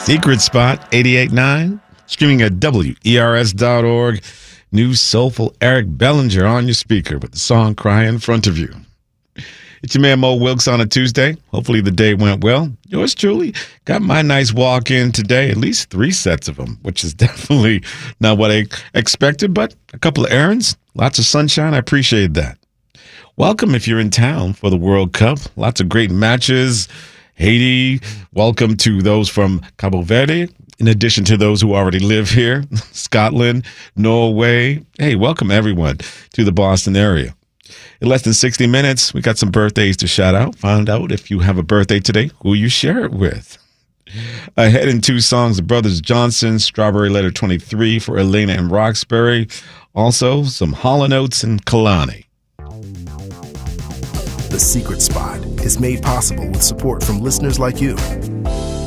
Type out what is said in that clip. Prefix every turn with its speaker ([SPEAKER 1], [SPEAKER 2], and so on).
[SPEAKER 1] Secret Spot 88.9, streaming at WERS.org. New soulful Eric Bellinger on your speaker with the song Cry in Front of You. It's your man Mo Wilkes on a Tuesday. Hopefully the day went well. Yours truly got my nice walk in today, at least 3 sets of them, which is definitely not what I expected, but a couple of errands, lots of sunshine. I appreciate that. Welcome if you're in town for the World Cup. Lots of great matches. Haiti, welcome to those from Cabo Verde, in addition to those who already live here. Scotland, Norway. Hey, welcome everyone to the Boston area. In less than 60 minutes, we got some birthdays to shout out. Find out if you have a birthday today, who you share it with. Ahead in 2 songs, the Brothers Johnson, Strawberry Letter 23 for Elena and Roxbury. Also, some Hall & Oates and Kalani.
[SPEAKER 2] The Secret Spot is made possible with support from listeners like you.